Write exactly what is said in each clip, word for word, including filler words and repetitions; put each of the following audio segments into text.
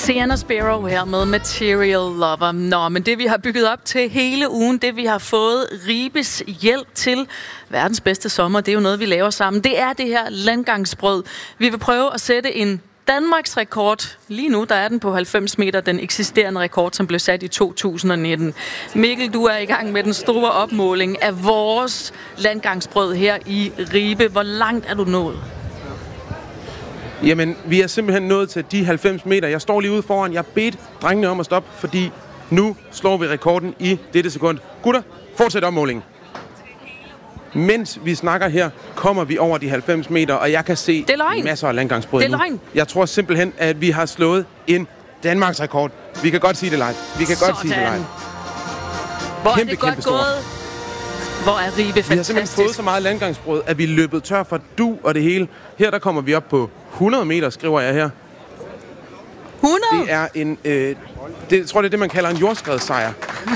Sienna Sparrow her med Material Lover. Nå, men det vi har bygget op til hele ugen, det vi har fået Ribes hjælp til verdens bedste sommer, det er jo noget, vi laver sammen. Det er det her landgangsbrød. Vi vil prøve at sætte en Danmarks rekord. Lige nu der er den på halvfems meter, den eksisterende rekord, som blev sat i to tusind nitten. Mikkel, du er i gang med den store opmåling af vores landgangsbrød her i Ribe. Hvor langt er du nået? Jamen, vi er simpelthen nået til de halvfems meter. Jeg står lige ude foran. Jeg bedt drengene om at stoppe, fordi nu slår vi rekorden i dette sekund. Gutter, fortsæt opmålingen. Mens vi snakker her, kommer vi over de halvfems meter, og jeg kan se masser af landgangsbrød nu. Jeg tror simpelthen, at vi har slået en Danmarks rekord. Vi kan godt sige det live. Vi kan Sådan. godt sige det live. Hvor kæmpe, er det godt kæmpe gået? Hvor er Ribe fantastisk. Vi har simpelthen fået så meget landgangsbrød, at vi er løbet tør for du og det hele. Her der kommer vi op på hundrede meter, skriver jeg her. hundrede? Det er en, øh, det, jeg tror, det er det, man kalder en jordskredssejr.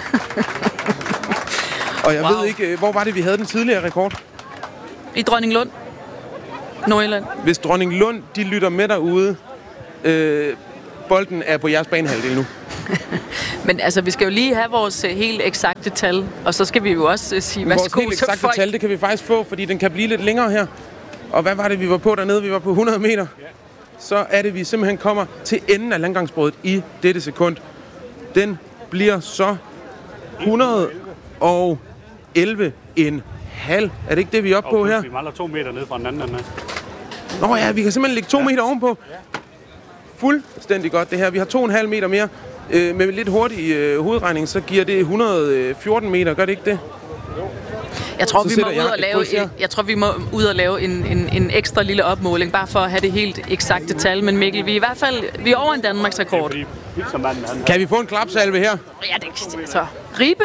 Og jeg wow. ved ikke, hvor var det, vi havde den tidligere rekord? I Dronninglund. Nordjylland. Hvis Dronninglund, de lytter med derude, øh, bolden er på jeres banehalvdel nu. Men altså, vi skal jo lige have vores uh, helt eksakte tal, og så skal vi jo også uh, sige, hvad vores helt eksakte folk... tal, det kan vi faktisk få, fordi den kan blive lidt længere her. Og hvad var det, vi var på dernede? Vi var på hundrede meter. Så er det, vi simpelthen kommer til enden af landgangsbrødet i dette sekund. Den bliver så hundrede og elleve en halv. Er det ikke det, vi er oppe på her? Vi mangler to meter ned fra den anden ende. Nå ja, vi kan simpelthen lægge to ja. meter ovenpå. Fuldstændig godt det her. Vi har to og en halv meter mere. Øh, med lidt hurtig øh, hovedregning, så giver det et hundrede og fjorten meter. Gør det ikke det? Jeg tror, vi må ud og lave, jeg, jeg tror, vi må ud og lave en, en, en ekstra lille opmåling, bare for at have det helt eksakte tal. Men Mikkel, vi er i hvert fald vi er over en Danmarks rekord. Kan vi få en klapsalve her? Ja, det er så. Ribe.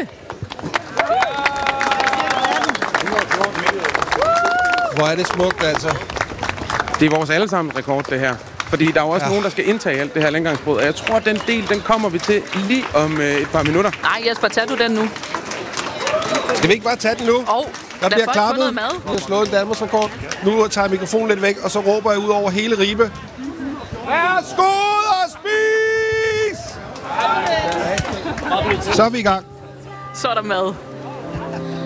Hvor er det smukt, altså. Det er vores allesammens rekord, det her. Fordi der er jo også ja. nogen, der skal indtage alt det her landgangsbrød. Og jeg tror, at den del, den kommer vi til lige om øh, et par minutter. Nej, Jesper, tag du den nu. Skal vi ikke bare tage den nu? Oh, der bliver klappet. Vi har slået en Danmarks rekord. Nu tager jeg mikrofonen lidt væk, og så råber jeg ud over hele Ribe. Værsgo og spis! Så er vi i gang. Så er der mad.